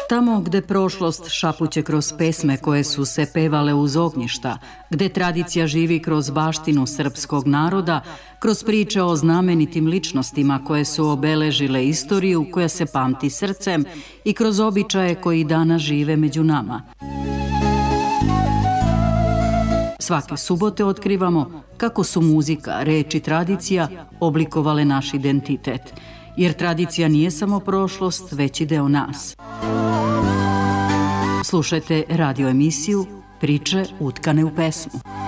Tamo gde prošlost šapuće kroz pesme koje su se pevale uz ognjišta, gde tradicija živi kroz baštinu srpskog naroda, kroz priče o znamenitim ličnostima koje su obeležile istoriju koja se pamti srcem i kroz običaje koji danas žive među nama. Svake subote otkrivamo kako su muzika, reč i tradicija oblikovale naš identitet, jer tradicija nije samo prošlost, već i deo nas. Slušajte radio emisiju Priče utkane u pesmu.